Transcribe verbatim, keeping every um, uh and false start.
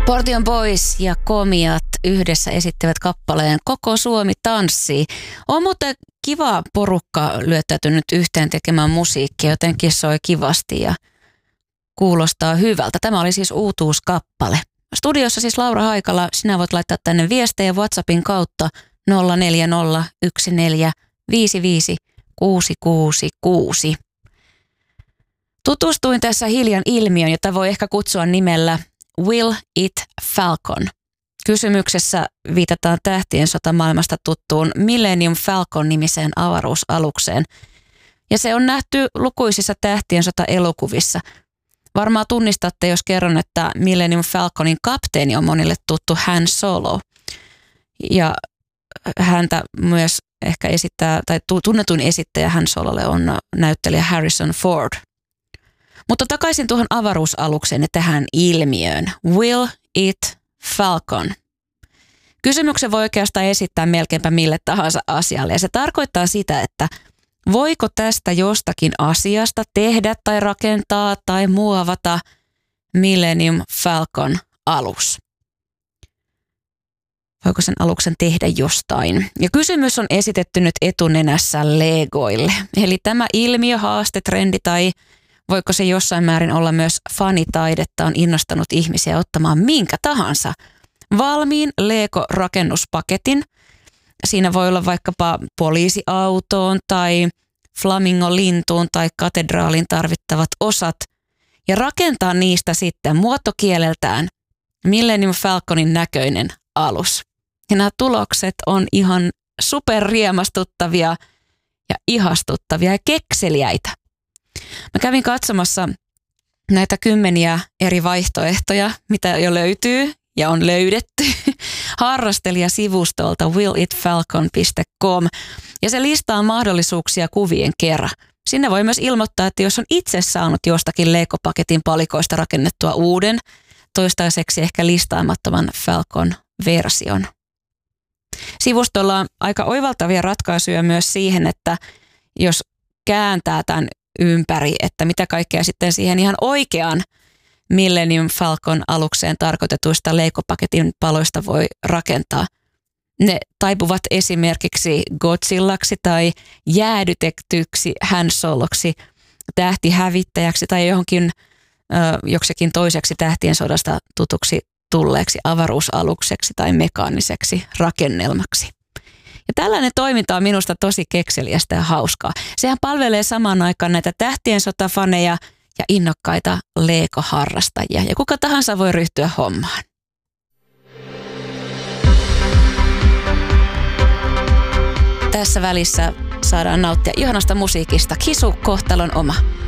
Portion Boys ja Komiat yhdessä esittävät kappaleen Koko Suomi tanssii. On muuten kiva porukka lyöttäytynyt yhteen tekemään musiikkia, jotenkin soi kivasti ja kuulostaa hyvältä. Tämä oli siis uutuuskappale. Studiossa siis Laura Haikala, sinä voit laittaa tänne viestejä WhatsAppin kautta nolla neljä nolla yksi neljä viisi viisi kuusi kuusi kuusi. Tutustuin tässä hiljan ilmiön, jota voi ehkä kutsua nimellä Will It Falcon. Kysymyksessä viitataan Tähtien sota maailmasta tuttuun Millennium Falcon-nimiseen avaruusalukseen. Ja se on nähty lukuisissa Tähtien sota-elokuvissa. Varmaan tunnistatte, jos kerron, että Millennium Falconin kapteeni on monille tuttu Han Solo. Ja häntä myös ehkä esittää, tai tunnetuin esittäjä Han Sololle on näyttelijä Harrison Ford. Mutta takaisin tuohon avaruusalukseen ja tähän ilmiöön. Will It Falcon? Kysymyksen voi oikeastaan esittää melkeinpä mille tahansa asialle. Ja se tarkoittaa sitä, että voiko tästä jostakin asiasta tehdä tai rakentaa tai muovata Millennium Falcon alus? Voiko sen aluksen tehdä jostain? Ja kysymys on esitetty nyt etunenässä Legoille. Eli tämä ilmiö, haaste, trendi tai voiko se jossain määrin olla myös fanitaidetta on innostanut ihmisiä ottamaan minkä tahansa valmiin Lego-rakennuspaketin. Siinä voi olla vaikkapa poliisiautoon tai flamingolintuun tai katedraalin tarvittavat osat ja rakentaa niistä sitten muotokieleltään Millennium Falconin näköinen alus. Ja nämä tulokset on ihan superriemastuttavia ja ihastuttavia ja kekseliäitä. Mä kävin katsomassa näitä kymmeniä eri vaihtoehtoja, mitä jo löytyy ja on löydetty harrastelijasivustolta will it falcon piste com ja se listaa mahdollisuuksia kuvien kerran. Sinne voi myös ilmoittaa, että jos on itse saanut jostakin Lego-paketin palikoista rakennettua uuden, toistaiseksi ehkä listaamattoman Falcon-version. Sivustolla on aika oivaltavia ratkaisuja myös siihen, että jos kääntää tämän ympäri, että mitä kaikkea sitten siihen ihan oikeaan Millennium Falcon alukseen tarkoitetuista Lego-paketin paloista voi rakentaa. Ne taipuvat esimerkiksi Godzillaksi tai jäädytetyksi Han Soloksi, tähtihävittäjäksi tai johonkin ö, joksikin toiseksi Tähtien sodasta tutuksi tulleeksi avaruusalukseksi tai mekaaniseksi rakennelmaksi. Ja tällainen toiminta on minusta tosi kekseliästä ja hauskaa. Sehän palvelee samaan aikaan näitä Tähtien sotafaneja ja innokkaita Lego-harrastajia. Ja kuka tahansa voi ryhtyä hommaan. Tässä välissä saadaan nauttia ihanasta musiikista. Kisu, kohtalon oma.